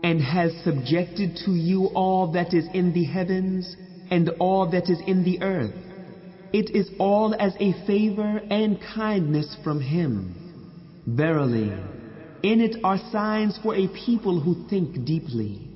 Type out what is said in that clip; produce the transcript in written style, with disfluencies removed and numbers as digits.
and has subjected to you all that is in the heavens and all that is in the earth. It is all as a favor and kindness from Him. Verily, in it are signs for a people who think deeply.